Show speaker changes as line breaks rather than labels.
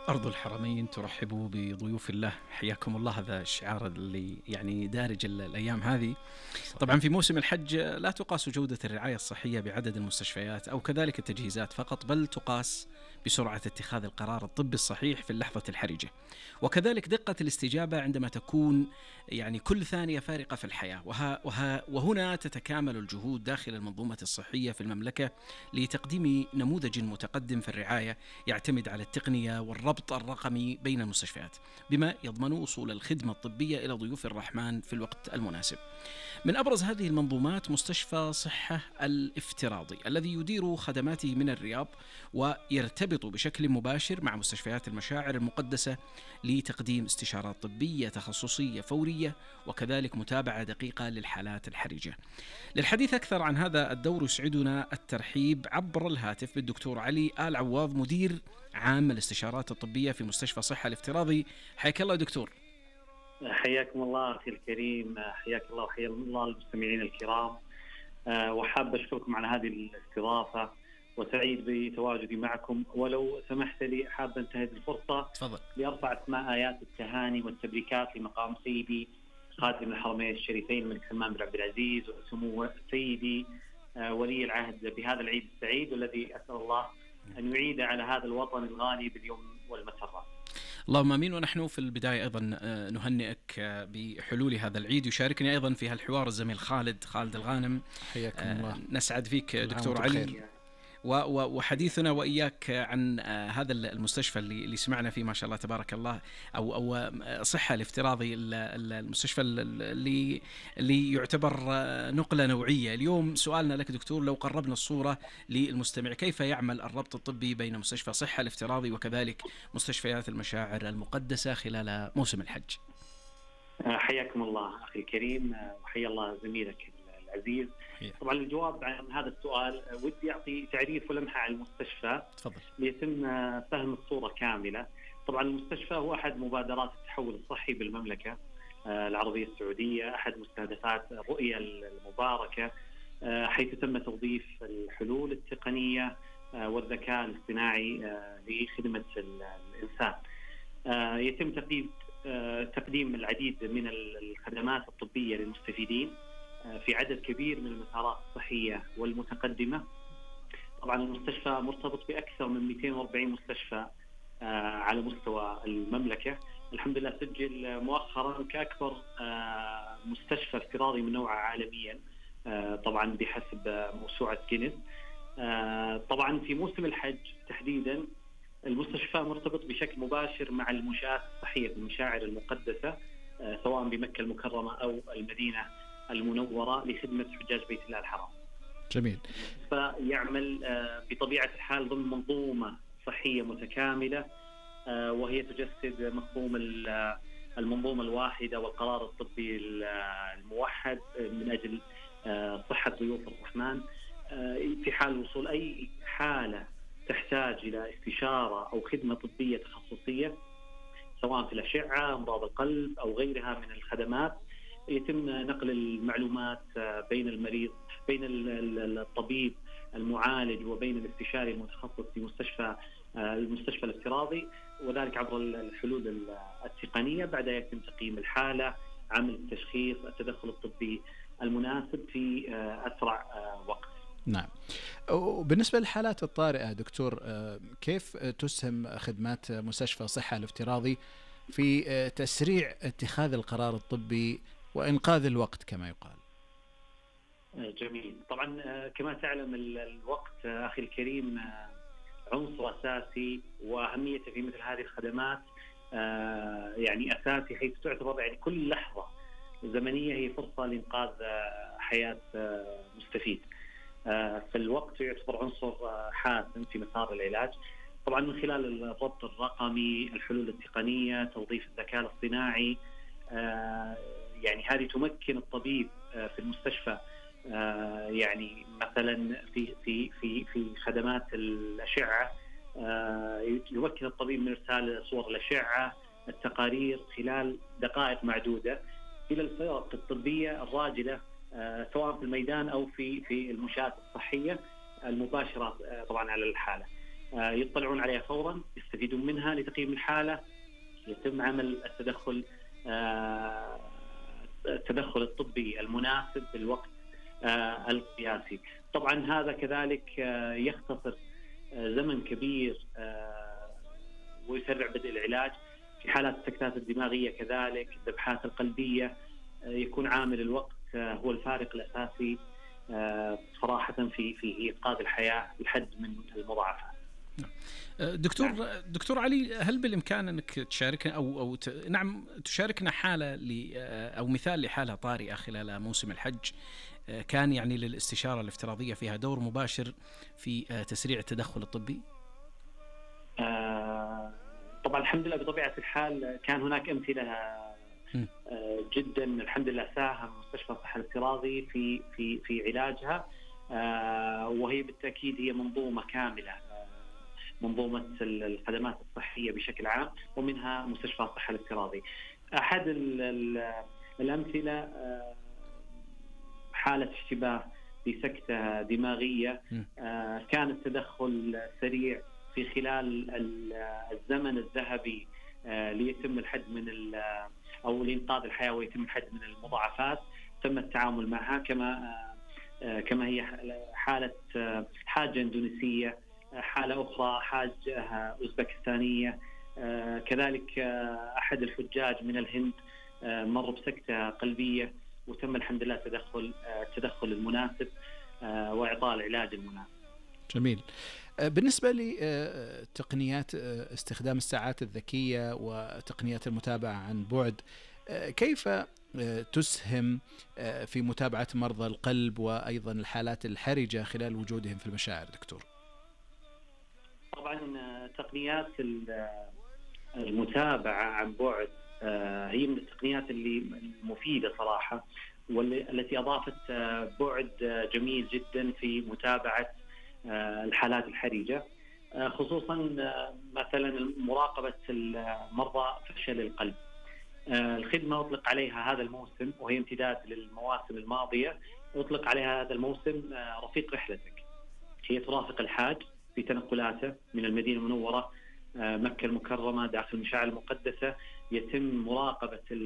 أرض الحرمين ترحب بضيوف الله، حياكم الله. هذا الشعار اللي يعني دارج الأيام هذه. طبعا في موسم الحج لا تقاس جودة الرعاية الصحية بعدد المستشفيات أو كذلك التجهيزات فقط، بل تقاس بسرعة اتخاذ القرار الطبي الصحيح في اللحظة الحرجة، وكذلك دقة الاستجابة عندما تكون يعني كل ثانية فارقة في الحياة. وهنا تتكامل الجهود داخل المنظومة الصحية في المملكة لتقديم نموذج متقدم في الرعاية يعتمد على التقنية والربط الرقمي بين المستشفيات، بما يضمن وصول الخدمة الطبية إلى ضيوف الرحمن في الوقت المناسب. من أبرز هذه المنظومات مستشفى صحة الافتراضي الذي يدير خدماته من الرياض، ويرتبط بشكل مباشر مع مستشفيات المشاعر المقدسة لتقديم استشارات طبية تخصصية فورية، وكذلك متابعة دقيقة للحالات الحرجة. للحديث أكثر عن هذا الدور يسعدنا الترحيب عبر الهاتف بالدكتور علي آل عواض، مدير عام الاستشارات الطبية في مستشفى صحة الافتراضي. حياك الله دكتور.
حياكم الله أخي الكريم، حياك الله وحيا الله المستمعين الكرام. وحاب أشكركم على هذه الاستضافة وسعيد بتواجدي معكم. ولو سمحت لي حاب أنتهز الفرصة
تفضل.
لأرفع أسماء آيات التهاني والتبريكات لمقام سيدي خادم الحرمين الشريفين الملك سلمان بن عبد العزيز وسمو سيدي ولي العهد بهذا العيد السعيد، والذي أسأل الله أن يعيد على هذا الوطن الغالي باليوم والمسرات.
اللهم امين. ونحن في البدايه ايضا نهنئك بحلول هذا العيد. يشاركني ايضا في هالحوار الزميل خالد الغانم.
حياكم الله.
نسعد فيك دكتور علي، وحديثنا وإياك عن هذا المستشفى اللي سمعنا فيه ما شاء الله تبارك الله، أو صحة الافتراضي، المستشفى اللي يعتبر نقلة نوعية. اليوم سؤالنا لك دكتور، لو قربنا الصورة للمستمع، كيف يعمل الربط الطبي بين مستشفى صحة الافتراضي وكذلك مستشفيات المشاعر المقدسة خلال موسم الحج؟
حياكم الله أخي الكريم، وحيا الله زميلك العزيز. طبعا الجواب عن هذا السؤال ودي أعطي تعريف ولمحة عن المستشفى.
تفضل.
ليتم فهم الصورة كاملة. طبعا المستشفى هو أحد مبادرات التحول الصحي بالمملكة العربية السعودية، أحد مستهدفات الرؤية المباركة، حيث تم توظيف الحلول التقنية والذكاء الاصطناعي لخدمة الإنسان. يتم تقديم العديد من الخدمات الطبية للمستفيدين في عدد كبير من المسارات الصحية والمتقدمة. طبعا المستشفى مرتبط بأكثر من 240 مستشفى على مستوى المملكة. الحمد لله سجل مؤخرا كأكبر مستشفى افتراضي من نوعه عالميا، طبعا بحسب موسوعة جينيس. طبعا في موسم الحج تحديدا المستشفى مرتبط بشكل مباشر مع المنشآت الصحية في المشاعر المقدسة، سواء بمكة المكرمة أو المدينة المنورة، لخدمة حجاج بيت الله الحرام.
جميل.
فيعمل بطبيعة الحال ضمن منظومة صحية متكاملة، وهي تجسد مفهوم المنظومة الواحدة والقرار الطبي الموحد من أجل صحة ضيوف الرحمن. في حال وصول أي حالة تحتاج إلى استشارة أو خدمة طبية تخصصية، سواء في الأشعة، أمراض القلب أو غيرها من الخدمات، يتم نقل المعلومات بين المريض، بين الطبيب المعالج وبين الاستشاري المتخصص في المستشفى الافتراضي، وذلك عبر الحلول التقنية. بعدها يتم تقييم الحالة، عمل التشخيص، التدخل الطبي المناسب في أسرع وقت.
نعم. وبالنسبة للحالات الطارئة دكتور، كيف تسهم خدمات مستشفى صحة الافتراضي في تسريع اتخاذ القرار الطبي وإنقاذ الوقت كما يقال؟
جميل. طبعا كما تعلم الوقت أخي الكريم عنصر أساسي، وأهميته في مثل هذه الخدمات يعني أساسي، حيث تعتبر يعني كل لحظة زمنية هي فرصة لإنقاذ حياة مستفيد. فالوقت يعتبر عنصر حاسم في مسار العلاج. طبعا من خلال الربط الرقمي، الحلول التقنية، توظيف الذكاء الاصطناعي، يعني هذه تمكن الطبيب في المستشفى، يعني مثلا في خدمات الأشعة، يمكن الطبيب من إرسال صور الأشعة، التقارير خلال دقائق معدودة إلى الفرق الطبية الراجلة، سواء في الميدان أو في المنشآت الصحية المباشرة طبعا على الحالة. يطلعون عليها فورا، يستفيدون منها لتقييم الحالة، يتم عمل التدخل الطبي المناسب بالوقت القياسي. طبعا هذا كذلك يختصر زمن كبير ويسرع بدء العلاج. في حالات السكتات الدماغية كذلك، الذبحات القلبية، يكون عامل الوقت هو الفارق الأساسي صراحة في إنقاذ الحياة لحد من المضاعفات.
دكتور علي، هل بالإمكان أنك تشاركنا نعم تشاركنا حالة أو مثال لحالة طارئة خلال موسم الحج كان يعني للاستشارة الافتراضية فيها دور مباشر في تسريع التدخل الطبي؟
طبعا الحمد لله بطبيعة الحال كان هناك أمثلة جدا الحمد لله ساهم مستشفى الصحة الافتراضي في علاجها، وهي بالتأكيد هي منظومة كاملة، منظومة الخدمات الصحية بشكل عام، ومنها مستشفى الصحة الافتراضي. أحد الأمثلة حالة اشتباه بسكتة دماغية، كان التدخل سريع في خلال الزمن الذهبي ليتم الحد من أو لإنقاذ الحياة ويتم الحد من المضاعفات. تم التعامل معها كما هي حالة حاجة إندونيسية، حالة أخرى حاجة أوزبكستانية، كذلك أحد الحجاج من الهند مر بسكتة قلبية وتم الحمد لله التدخل المناسب وإعطاء العلاج المناسب.
جميل. بالنسبة لتقنيات استخدام الساعات الذكية وتقنيات المتابعة عن بعد، كيف تسهم في متابعة مرضى القلب وأيضا الحالات الحرجة خلال وجودهم في المشاعر دكتور؟
طبعا تقنيات المتابعة عن بعد هي من التقنيات اللي المفيدة صراحة، والتي أضافت بعد جميل جدا في متابعة الحالات الحرجة، خصوصا مثلا مراقبة المرضى فشل القلب. الخدمة أطلق عليها هذا الموسم، وهي امتداد للمواسم الماضية، أطلق عليها هذا الموسم رفيق رحلتك. هي ترافق الحاج في تنقلاته من المدينة المنورة مكة المكرمة داخل المشاعر المقدسة. يتم مراقبة